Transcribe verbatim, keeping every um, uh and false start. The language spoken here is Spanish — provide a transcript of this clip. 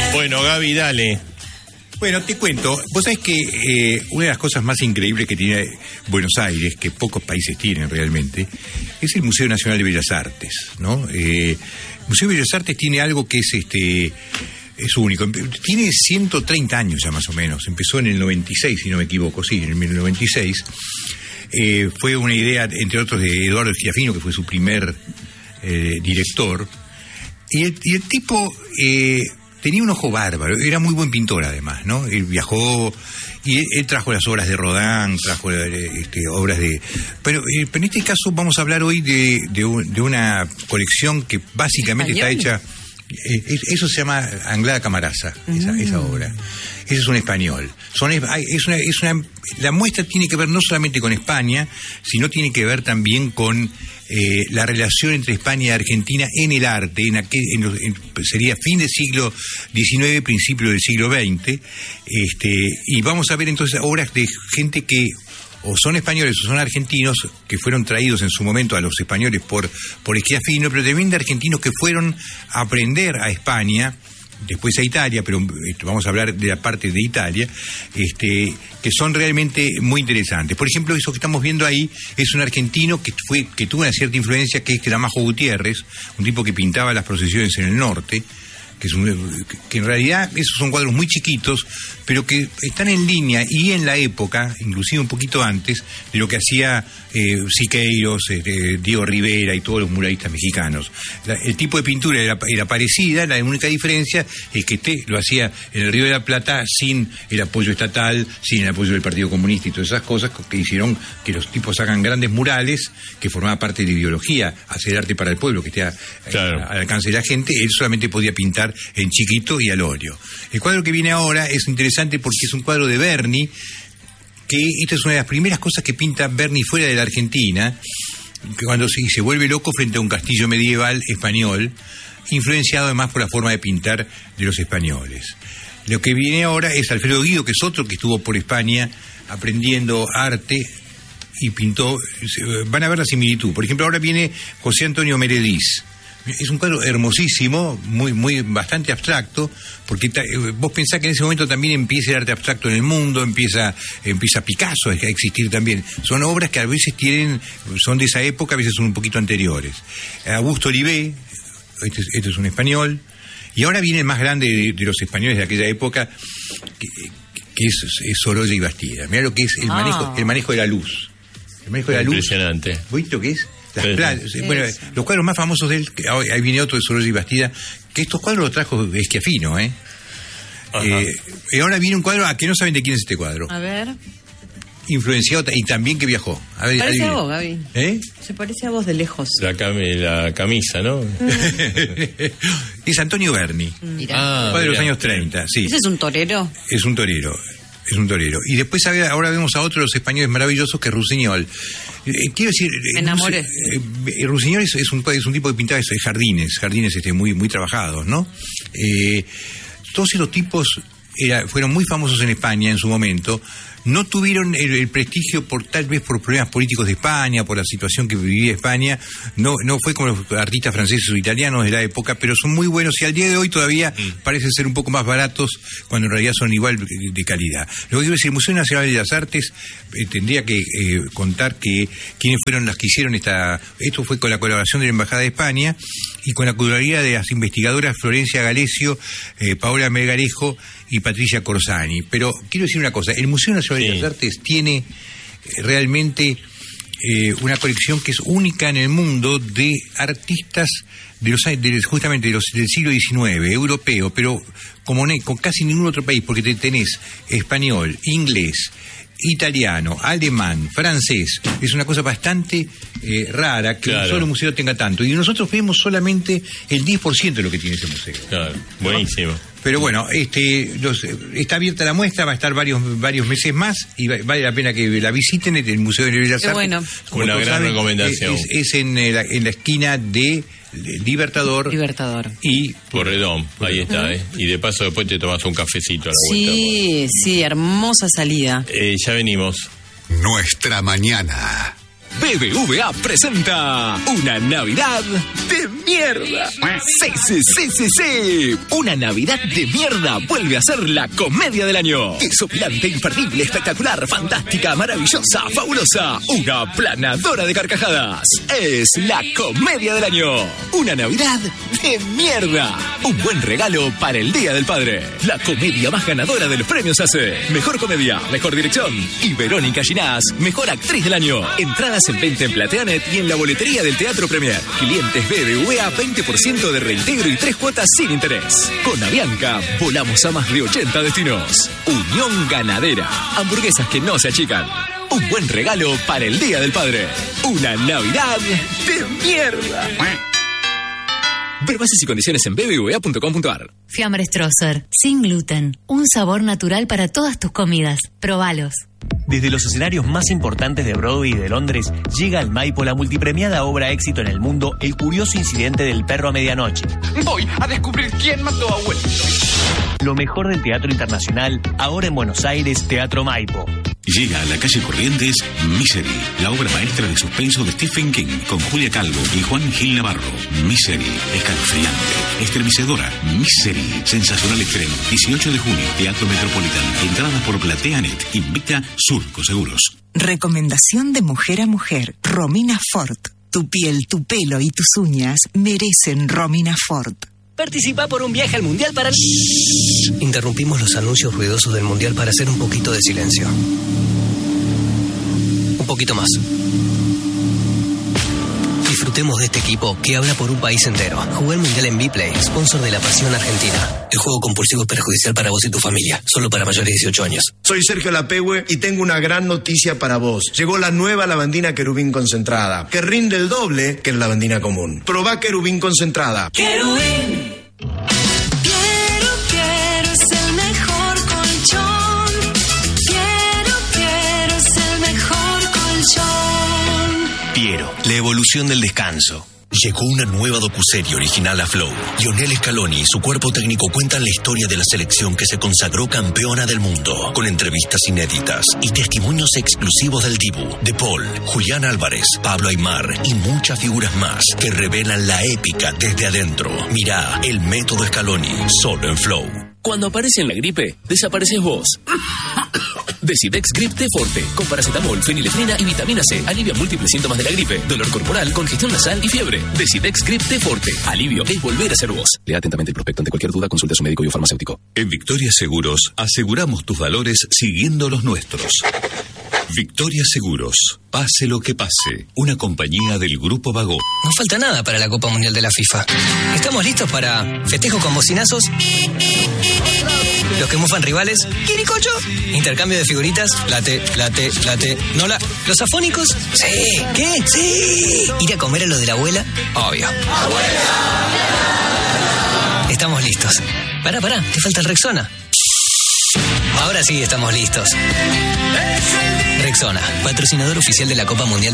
Bueno, Gaby, dale. Bueno, te cuento, vos sabés que eh, una de las cosas más increíbles que tiene Buenos Aires, que pocos países tienen realmente, es el Museo Nacional de Bellas Artes, ¿no? Eh, el Museo de Bellas Artes tiene algo que es este es único. Tiene ciento treinta años ya más o menos. Empezó en el noventa y seis, si no me equivoco, sí, en el noventa y seis. Eh, fue una idea, entre otros, de Eduardo Schiaffino, que fue su primer eh, director. Y el, y el tipo... Eh, tenía un ojo bárbaro, era muy buen pintor además, ¿no? Él viajó y él, él trajo las obras de Rodin, trajo este, obras de... Pero, eh, pero en este caso vamos a hablar hoy de, de, un, de una colección que básicamente ¿Español? Está hecha... Eh, eso se llama Anglada Camarasa, esa, mm. esa obra. Ese es un español. Son, es una, es una, la muestra tiene que ver no solamente con España, sino tiene que ver también con eh, la relación entre España y Argentina en el arte, en aquel, en los, en, sería fin del siglo diecinueve, principio del siglo veinte. Este, y vamos a ver entonces obras de gente que o son españoles o son argentinos, que fueron traídos en su momento a los españoles por, por Schiaffino, pero también de argentinos que fueron a aprender a España, después a Italia, pero este, vamos a hablar de la parte de Italia, este, que son realmente muy interesantes. Por ejemplo, eso que estamos viendo ahí es un argentino que fue que tuvo una cierta influencia, que es Gramajo Gutiérrez, un tipo que pintaba las procesiones en el norte, que, es un, que en realidad esos son cuadros muy chiquitos, pero que están en línea y en la época, inclusive un poquito antes, de lo que hacía eh, Siqueiros, eh, Diego Rivera y todos los muralistas mexicanos. La, el tipo de pintura era, era parecida, la única diferencia es que este lo hacía en el Río de la Plata sin el apoyo estatal, sin el apoyo del Partido Comunista y todas esas cosas que hicieron que los tipos hagan grandes murales, que formaba parte de la ideología, hacer arte para el pueblo, que esté a, claro. a, al alcance de la gente. Él solamente podía pintar en chiquito y al óleo. El cuadro que viene ahora es interesante porque es un cuadro de Berni, que esta es una de las primeras cosas que pinta Berni fuera de la Argentina, que cuando se, se vuelve loco frente a un castillo medieval español, influenciado además por la forma de pintar de los españoles. Lo que viene ahora es Alfredo Guido, que es otro que estuvo por España aprendiendo arte y pintó. Van a ver la similitud. Por ejemplo, ahora viene José Antonio Meredís. Es un cuadro hermosísimo, muy, muy, bastante abstracto, porque ta, vos pensás que en ese momento también empieza el arte abstracto en el mundo, empieza, empieza Picasso a existir también. Son obras que a veces tienen, son de esa época, a veces son un poquito anteriores. Augusto Olivé, este, este es un español, y ahora viene el más grande de, de los españoles de aquella época, que, que es, es Sorolla y Bastida. Mirá lo que es el, ah. manejo, el manejo de la luz. El manejo de la luz. Impresionante. ¿Viste lo que es? Las playas, bueno, los cuadros más famosos de él, ahí viene otro de Sorolla y Bastida, que estos cuadros los trajo Schiaffino, ¿eh? eh y ahora viene un cuadro a que no saben de quién es este cuadro. A ver. Influenciado y también que viajó. A ver, se parece adivine. a vos, Gaby. ¿Eh? Se parece a vos de lejos. La, cam- la camisa, ¿no? Es Antonio Berni. Mirá. Ah, cuadro de los años treinta, sí. ¿Ese es un torero? Es un torero. Es un torero. Y después ahora vemos a otro de los españoles maravillosos, que es Rusiñol. Eh, quiero decir... Me enamoré. Eh, Rusiñol es, es, un, es un tipo que pintaba jardines, jardines este, muy, muy trabajados, ¿no? Eh, todos estos tipos era, fueron muy famosos en España en su momento. No tuvieron el, el prestigio por tal vez por problemas políticos de España, por la situación que vivía España. No no fue como los artistas franceses o italianos de la época, pero son muy buenos y al día de hoy todavía mm. parecen ser un poco más baratos cuando en realidad son igual de, de calidad. Lo que quiero decir, el Museo Nacional de las Artes eh, tendría que eh, contar que quiénes fueron las que hicieron esta... Esto fue con la colaboración de la Embajada de España y con la curaduría de las investigadoras Florencia Galesio, eh, Paola Melgarejo y Patricia Corsani. Pero quiero decir una cosa, el Museo Nacional sí. de las Artes tiene eh, realmente eh, una colección que es única en el mundo de artistas de los de, justamente de los, del siglo diecinueve, europeo, pero como ne, con casi ningún otro país, porque te tenés español, inglés, italiano, alemán, francés. Es una cosa bastante eh, rara que claro. un solo museo tenga tanto. Y nosotros vemos solamente el diez por ciento de lo que tiene ese museo. Claro, buenísimo. ¿No? Pero bueno, este, los, está abierta la muestra, va a estar varios varios meses más y va, vale la pena que la visiten en el Museo de Bellas Artes. Bueno. Una gran saben, recomendación. Es, es en, la, en la esquina de Libertador, Libertador. y Porredón, ahí está, uh-huh. ¿eh? Y de paso después te tomas un cafecito a la sí, vuelta. Sí, sí, hermosa salida. Eh, ya venimos. Nuestra mañana. B B V A presenta una Navidad de mierda. Sí, sí, sí, sí, sí. Una Navidad de mierda vuelve a ser la comedia del año. Desopilante, imperdible, espectacular, fantástica, maravillosa, fabulosa. Una aplanadora de carcajadas. Es la comedia del año. Una Navidad de mierda. Un buen regalo para el Día del Padre. La comedia más ganadora de los premios A C E. Mejor comedia, mejor dirección. Y Verónica Ginás, mejor actriz del año. Entradas en venta en Plateanet y en la boletería del Teatro Premier. Clientes B B V A, veinte por ciento de reintegro y tres cuotas sin interés. Con Avianca, volamos a más de ochenta destinos. Unión Ganadera. Hamburguesas que no se achican. Un buen regalo para el Día del Padre. Una Navidad de mierda. Ver bases y condiciones en b b v a punto com punto a r. Fiambre Strosser, sin gluten. Un sabor natural para todas tus comidas. Probalos. Desde los escenarios más importantes de Broadway y de Londres, llega al Maipo la multipremiada obra éxito en el mundo, El curioso incidente del perro a medianoche. Voy a descubrir quién mató a Wellington. Lo mejor del teatro internacional, ahora en Buenos Aires, Teatro Maipo. Llega a la calle Corrientes Misery, la obra maestra de suspenso de Stephen King, con Julia Calvo y Juan Gil Navarro. Misery, escalofriante, estremecedora. Misery, sensacional estreno. dieciocho de junio, Teatro Metropolitano. Entradas por Plateanet. Invita Surco Seguros. Recomendación de mujer a mujer. Romina Ford. Tu piel, tu pelo y tus uñas merecen Romina Ford. Participa por un viaje al Mundial para... Interrumpimos los anuncios ruidosos del Mundial para hacer un poquito de silencio. Un poquito más. Disfrutemos de este equipo que habla por un país entero. Jugué el Mundial en Vplay, sponsor de la Pasión Argentina. El juego compulsivo es perjudicial para vos y tu familia. Solo para mayores de dieciocho años. Soy Sergio Lapehue y tengo una gran noticia para vos. Llegó la nueva lavandina Querubín concentrada, que rinde el doble que la lavandina común. Probá Querubín concentrada. Querubín. Quiero, quiero, es el mejor colchón. Quiero, quiero, es el mejor colchón. Piero, la evolución del descanso. Llegó una nueva docuserie original a Flow. Lionel Scaloni y su cuerpo técnico cuentan la historia de la selección que se consagró campeona del mundo, con entrevistas inéditas y testimonios exclusivos del Dibu, de Paul, Julián Álvarez, Pablo Aimar y muchas figuras más que revelan la épica desde adentro. Mirá El Método Scaloni, solo en Flow. Cuando aparece en la gripe, desapareces vos. Decidex Grip T Forte, con paracetamol, fenilefrina y vitamina C. Alivia múltiples síntomas de la gripe, dolor corporal, congestión nasal y fiebre. Decidex Grip T Forte. Alivio es volver a ser vos. Lea atentamente el prospecto. Ante cualquier duda, consulte a su médico y o farmacéutico. En Victoria Seguros aseguramos tus valores siguiendo los nuestros. Victoria Seguros, pase lo que pase, una compañía del Grupo Vago. No falta nada para la Copa Mundial de la FIFA. ¿Estamos listos para festejo con bocinazos? Los que mufan rivales, ¿quiricocho? Intercambio de figuritas, late, late, late. ¿No la? ¿Los afónicos? Sí. ¿Qué? Sí. ¿Ir a comer a lo de la abuela? Obvio. ¡Abuela! Estamos listos. Pará, pará, te falta el Rexona. Ahora sí estamos listos. Rexona, patrocinador oficial de la Copa Mundial.